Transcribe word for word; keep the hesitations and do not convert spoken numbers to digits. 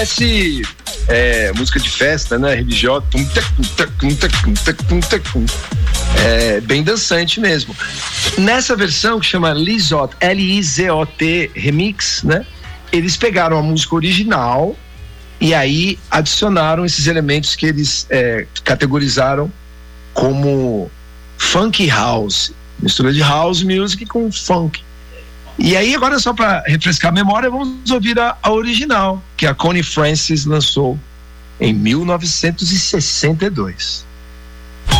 Parece é, música de festa, né? Religiosa. É bem dançante mesmo. Nessa versão que chama Lizot, L I Z O T Remix, né? Eles pegaram a música original e aí adicionaram esses elementos que eles é, categorizaram como funk house, mistura de house music com funk. E aí agora, só para refrescar a memória, vamos ouvir a, a original, que a Connie Francis lançou em mil novecentos e sessenta e dois.